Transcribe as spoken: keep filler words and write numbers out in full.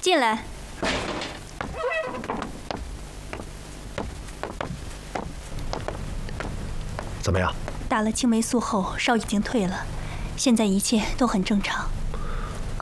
进来。 怎么样？ 打了青霉素后，烧已经退了，现在一切都很正常。